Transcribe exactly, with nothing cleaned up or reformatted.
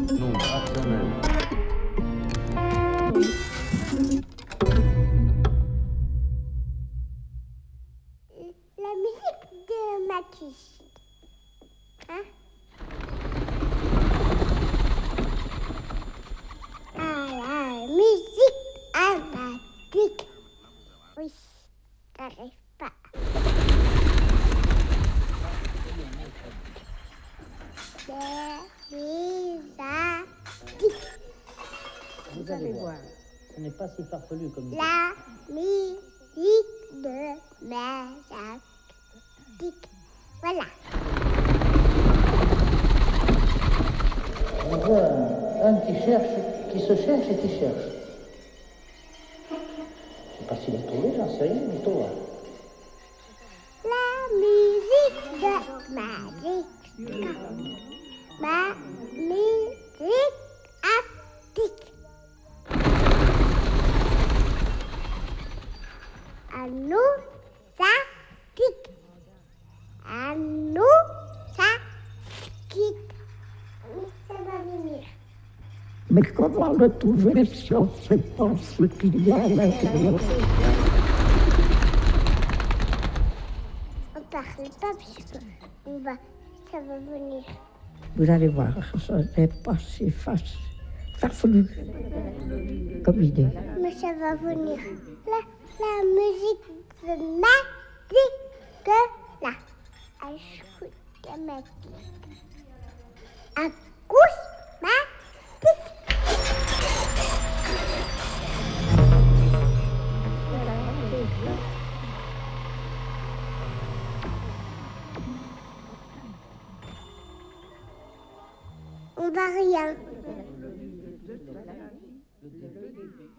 Nombre rationnel. La musique de Matisse. Hein? Ah, la musique aromatique. Oui, t'arrives pas. Vous allez voir, ce n'est pas si farfelu comme vous. La musique de Mazattique. Voilà. On voit un qui cherche, qui se cherche et qui cherche. Je ne sais pas s'il a trouvé, j'en sais rien, mais toi. La musique de Mazattique. Ma musique aptique. À nous, ça tique. À nous, ça quitte. Ça va venir. Mais comment le trouver si on ne sait pas ce qu'il y a à l'intérieur? On parle pas puisque on va, ça va venir. Vous allez voir, ce n'est pas si facile, farfelu comme idée. Mais ça va venir. La, la musique de Matisse, là. Acousmatique. Acousmatique. On va rien.